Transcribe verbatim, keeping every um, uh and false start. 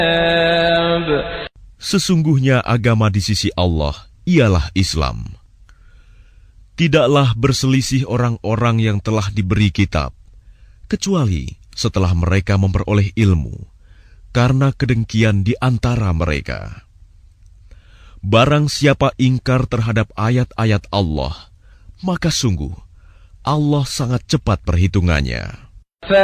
Sesungguhnya agama di sisi Allah ialah Islam. Tidaklah berselisih orang-orang yang telah diberi kitab, kecuali setelah mereka memperoleh ilmu, karena kedengkian di antara mereka. Barang siapa ingkar terhadap ayat-ayat Allah, maka sungguh Allah sangat cepat perhitungannya.